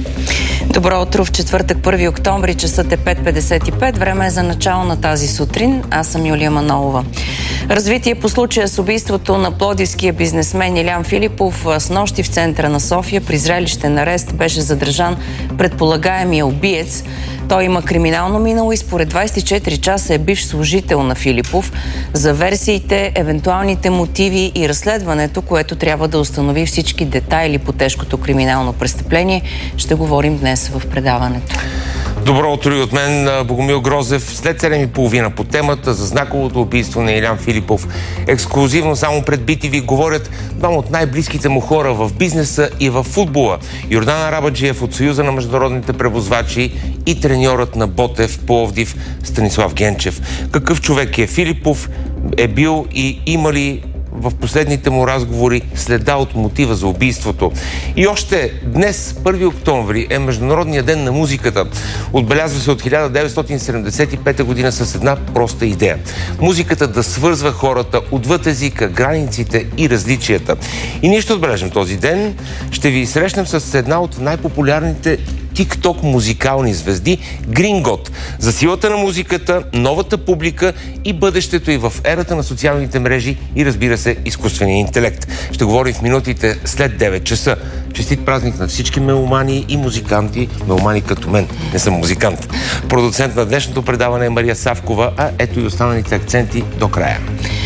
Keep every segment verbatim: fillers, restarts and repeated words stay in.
Добро утро в четвъртък, първи октомври, часът е пет петдесет и пет. Време е за начало на тази сутрин. Аз съм Юлия Манолова. Развитие по случая с убийството на пловдивския бизнесмен Илян Филипов. Снощи в центъра на София при зрелищен арест беше задържан предполагаемия убиец. Той има криминално минало и според двадесет и четири часа е бивш служител на Филипов. За версиите, евентуалните мотиви и разследването, което трябва да установи всички детайли по тежкото криминално престъпление, ще говорим днес в предаването. Добро утро и от мен, Богомил Грозев. След седем и половина по темата за знаковото убийство на Илян Филипов. Ексклузивно само пред би ти ви говорят двама от най-близките му хора в бизнеса и в футбола. Йордан Арабаджиев от Съюза на международните превозвачи и треньорът на Ботев Пловдив Станислав Генчев. Какъв човек е Филипов? Е бил и има ли в последните му разговори следа от мотива за убийството? И още днес, първи октомври, е Международният ден на музиката. Отбелязва се от хиляда деветстотин седемдесет и пета година с една проста идея. Музиката да свързва хората отвъд езика, границите и различията. И ние ще отбележим този ден. Ще ви срещнем с една от най-популярните тик-ток музикални звезди Грингот. За силата на музиката, новата публика и бъдещето и в ерата на социалните мрежи и, разбира се, изкуствения интелект. Ще говорим в минутите след девет часа. Честит празник на всички меломани и музиканти, меломани като мен. Не съм музикант. Продуцент на днешното предаване е Мария Савкова, а ето и останалите акценти до края.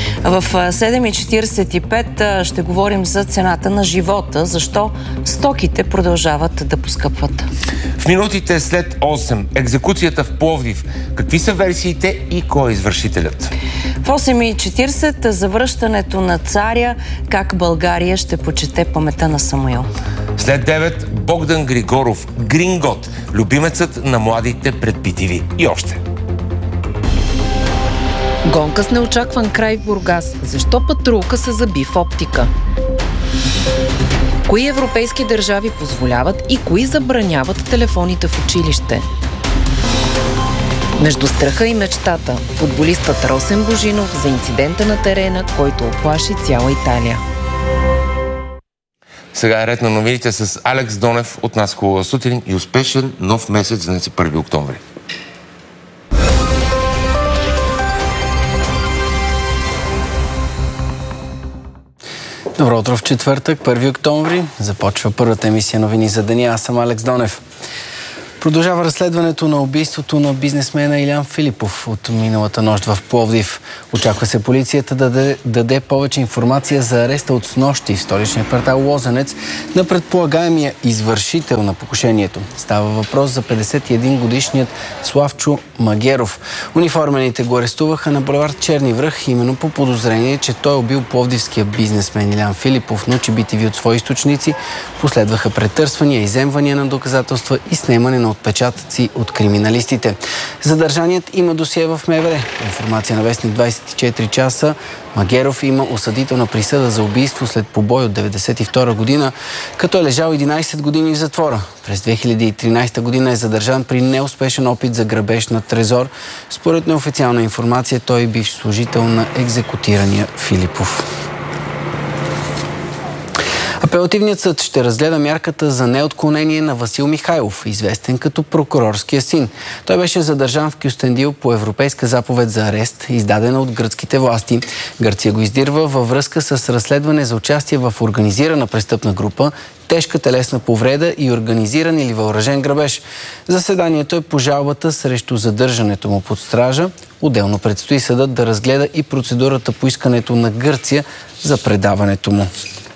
В седем и четиридесет и пет ще говорим за цената на живота. Защо стоките продължават да поскъпват? В минутите след осем. Екзекуцията в Пловдив. Какви са версиите и кой е извършителят? В осем и четиридесет завръщането на царя. Как България ще почете паметта на Самуил? След девет. Богдан Григоров. Грингот. Любимецът на младите пред би ти ви. И още. Гонка с неочакван край в Бургас. Защо патрулка се заби в оптика? Кои европейски държави позволяват и кои забраняват телефоните в училище? Между страха и мечтата, футболистът Росен Божинов за инцидента на терена, който оплаши цяла Италия. Сега е ред на новините с Алекс Донев. От нас хубава сутрин и успешен нов месец, за днес е първи октомври. Добро утро в четвъртък, първи октомври. Започва първата емисия новини за деня. Аз съм Алекс Донев. Продължава разследването на убийството на бизнесмена Илян Филипов от миналата нощ в Пловдив. Очаква се полицията да даде, даде повече информация за ареста от снощи в столичния квартал Лозенец на предполагаемия извършител на покушението. Става въпрос за петдесет и един годишният Славчо Магеров. Униформените го арестуваха на булевард Черни връх именно по подозрение, че той е убил пловдивския бизнесмен Илян Филипов, но че би ти ви от свои източници последваха претърсвания, изземвания на доказателства и снемане на отпечатъци от криминалистите. Задържаният има досие в МВР. Информация на вестник двадесет и четири часа. Магеров има осъдителна присъда за убийство след побой от деветдесет и втора година, като е лежал единадесет години в затвора. През две хиляди и тринадесета година е задържан при неуспешен опит за грабеж на трезор. Според неофициална информация, той е бивш служител на екзекутирания Филипов. Апелативният съд ще разгледа мярката за неотклонение на Васил Михайлов, известен като прокурорския син. Той беше задържан в Кюстендил по европейска заповед за арест, издадена от гръцките власти. Гърция го издирва във връзка с разследване за участие в организирана престъпна група, тежка телесна повреда и организиран или въоръжен грабеж. Заседанието е по жалбата срещу задържането му под стража. Отделно предстои съдът да разгледа и процедурата по искането на Гърция за предаването му.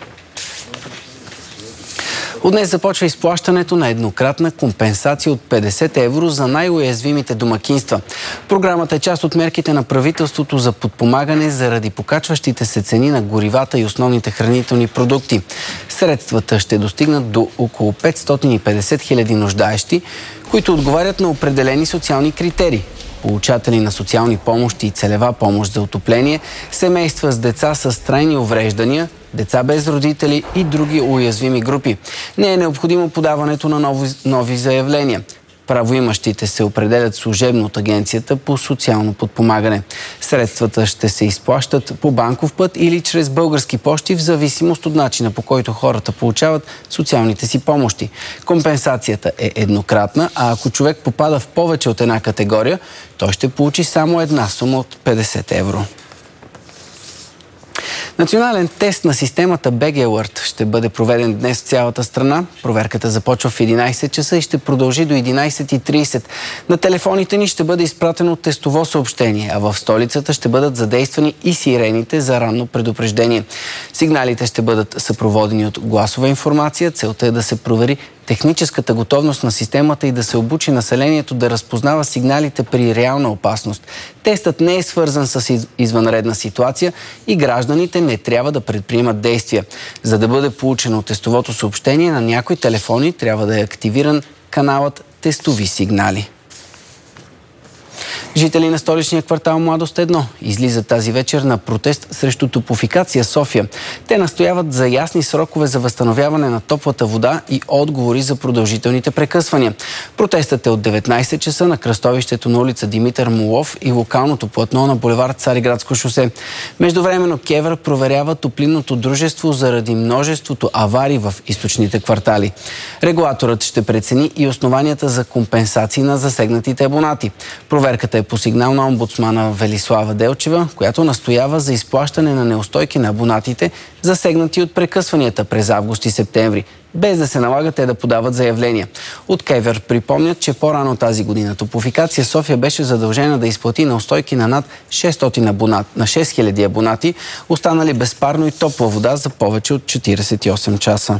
От днес започва изплащането на еднократна компенсация от петдесет евро за най-уязвимите домакинства. Програмата е част от мерките на правителството за подпомагане заради покачващите се цени на горивата и основните хранителни продукти. Средствата ще достигнат до около петстотин и петдесет хиляди нуждаещи, които отговарят на определени социални критерии. Получатели на социални помощи и целева помощ за отопление, семейства с деца с трайни увреждания, деца без родители и други уязвими групи. Не е необходимо подаването на нови, нови заявления. правоимащите се определят служебно от Агенцията по социално подпомагане. Средствата ще се изплащат по банков път или чрез български пощи в зависимост от начина, по който хората получават социалните си помощи. Компенсацията е еднократна, а ако човек попада в повече от една категория, той ще получи само една сума от петдесет евро. Национален тест на системата би джи Alert ще бъде проведен днес в цялата страна. Проверката започва в единайсет часа и ще продължи до единайсет и трийсет. На телефоните ни ще бъде изпратено тестово съобщение, а в столицата ще бъдат задействани и сирените за ранно предупреждение. Сигналите ще бъдат съпроводени от гласова информация. Целта е да се провери техническата готовност на системата и да се обучи населението да разпознава сигналите при реална опасност. Тестът не е свързан с извънредна ситуация и гражданите не трябва да предприемат действия. За да бъде получено тестовото съобщение, на някои телефони трябва да е активиран каналът тестови сигнали. Жители на столичния квартал Младост едно излизат тази вечер на протест срещу Топлофикация София. Те настояват за ясни срокове за възстановяване на топлата вода и отговори за продължителните прекъсвания. Протестът е от деветнайсет часа на кръстовището на улица Димитър Молов и локалното платно на булевард Цариградско шосе. Междувременно КЕВР проверява топлинното дружество заради множеството аварии в източните квартали. Регулаторът ще прецени и основанията за компенсации на засегнатите абонати. Проверката е по сигнал на омбудсмана Велислава Делчева, която настоява за изплащане на неустойки на абонатите, засегнати от прекъсванията през август и септември, без да се налага те да подават заявления. От КЕВР припомнят, че по-рано тази година Топлофикация София беше задължена да изплати неустойки на над шестстотин абонати, на шест хиляди абонати, останали без парно и топла вода за повече от четирийсет и осем часа.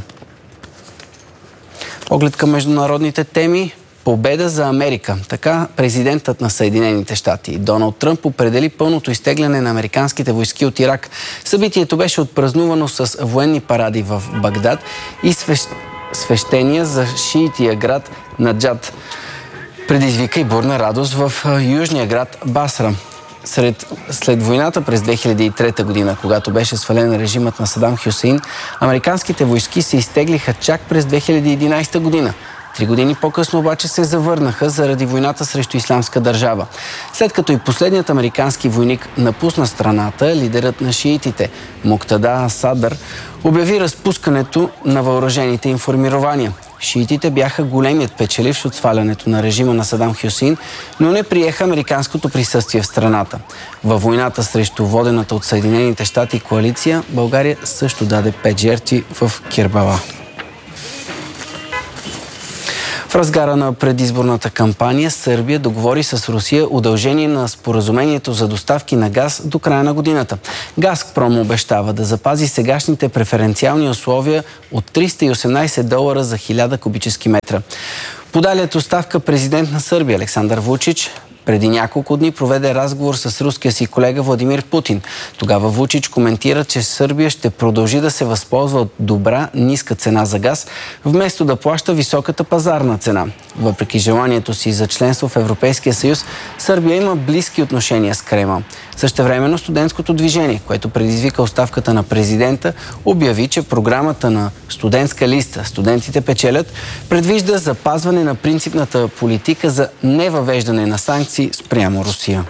Поглед към международните теми. Победа за Америка. Така президентът на Съединените щати Доналд Тръмп определи пълното изтегляне на американските войски от Ирак. Събитието беше отпразнувано с военни паради в Багдад и свещ... свещения за шиития град Наджад. Предизвика и бурна радост в южния град Басра. Сред, след войната през две хиляди и трета година, когато беше свален режимът на Садам Хюсеин, американските войски се изтеглиха чак през две хиляди и единайсета година. Три години по-късно обаче се завърнаха заради войната срещу Ислямска държава. След като и последният американски войник напусна страната, лидерът на шиитите Муктада Садър обяви разпускането на въоръжените им формирования. Шиитите бяха големият печеливш от свалянето на режима на Садам Хюсеин, но не приеха американското присъствие в страната. Във войната срещу водената от Съединените щати коалиция, България също даде пет жертви в Кирбала. В разгара на предизборната кампания Сърбия договори с Русия удължение на споразумението за доставки на газ до края на годината. Газпром обещава да запази сегашните преференциални условия от триста и осемнайсет долара за хиляда кубически метра. Подалият оставка президент на Сърбия Александър Вучич преди няколко дни проведе разговор с руския си колега Владимир Путин. Тогава Вучич коментира, че Сърбия ще продължи да се възползва от добра, ниска цена за газ, вместо да плаща високата пазарна цена. Въпреки желанието си за членство в Европейския съюз, Сърбия има близки отношения с Кремъл. Същевременно студентското движение, което предизвика оставката на президента, обяви, че програмата на студентска листа "Студентите печелят" предвижда запазване на принципната политика за невъвеждане на санкции спрямо Русия.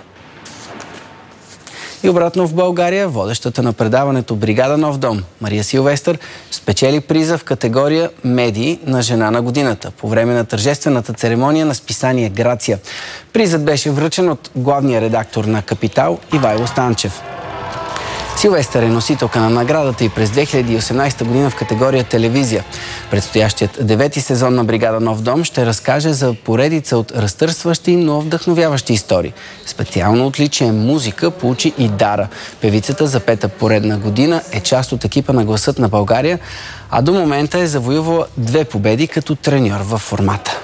И обратно в България, водещата на предаването "Бригада Нов дом" Мария Силвестър спечели приза в категория "Медии на жена на годината" по време на тържествената церемония на списание "Грация". Призът беше връчен от главния редактор на Капитал Ивайло Станчев. Силвестър е носителка на наградата и през две хиляди и осемнайсета година в категория "Телевизия". Предстоящият девети сезон на "Бригада Нов дом" ще разкаже за поредица от разтърсващи, но вдъхновяващи истории. Специално отличие музика получи и Дара. Певицата за пета поредна година е част от екипа на "Гласът на България", а до момента е завоювала две победи като треньор във формата.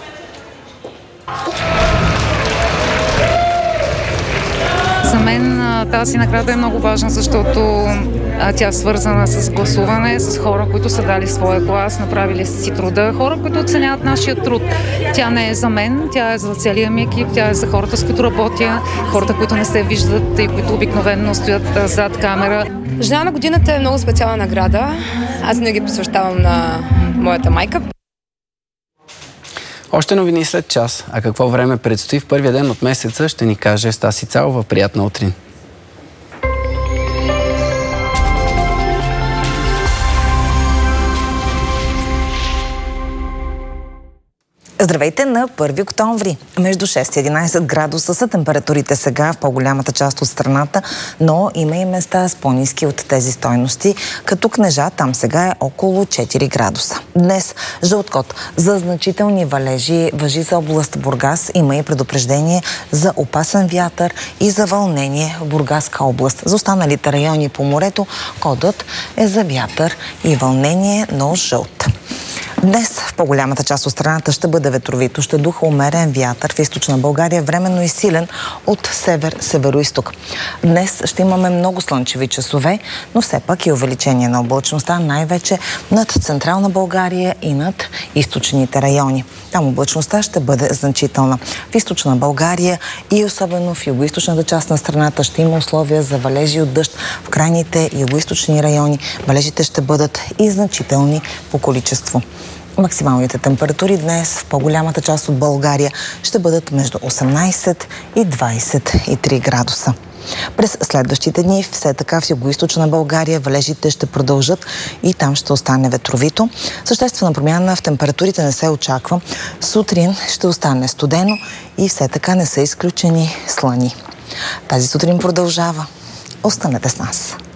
За мен тази награда е много важна, защото тя е свързана с гласуване, с хора, които са дали своя глас, направили си труда, хора, които оценяват нашия труд. Тя не е за мен, тя е за целия ми екип, тя е за хората, с които работя, хората, които не се виждат и които обикновено стоят зад камера. Жена на годината е много специална награда. Аз не ги посвещавам на моята майка. Още новини след час. А какво време предстои в първия ден от месеца, ще ни каже Стаси Цалова. Приятна утрин! Здравейте на първи октомври. Между шест и единайсет градуса са температурите сега в по-голямата част от страната, но има и места с по-ниски от тези стойности, като Кнежа, там сега е около четири градуса. Днес жълт код за значителни валежи важи за област Бургас. Има и предупреждение за опасен вятър и за вълнение в Бургаска област. За останалите райони по морето кодът е за вятър и вълнение, но жълт. Днес в по-голямата част от страната ще бъде ветровито, ще духа умерен вятър в източна България, временно и силен от север-североизток. Днес ще имаме много слънчеви часове, но все пак и увеличение на облачността, най-вече над централна България и над източните райони. Там облачността ще бъде значителна. В източна България и особено в югоизточната част на страната ще има условия за валежи от дъжд. В крайните югоизточни райони валежите ще бъдат и значителни по количество. Максималните температури днес в по-голямата част от България ще бъдат между осемнайсет и двайсет и три градуса. През следващите дни все така в югоизточна България валежите ще продължат и там ще остане ветровито. Съществена промяна в температурите не се очаква. Сутрин ще остане студено и все така не са изключени слани. Тази сутрин продължава. Останете с нас.